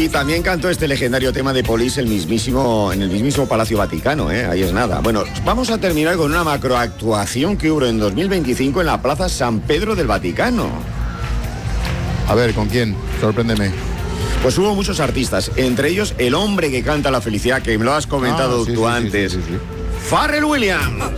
Y también cantó este legendario tema de Police en el mismísimo Palacio Vaticano, ahí es nada. Bueno, vamos a terminar con una macroactuación que hubo en 2025 en la Plaza San Pedro del Vaticano. A ver, ¿con quién? Sorpréndeme. Pues hubo muchos artistas, entre ellos el hombre que canta la felicidad, que me lo has comentado tú antes. Sí. Pharrell Williams.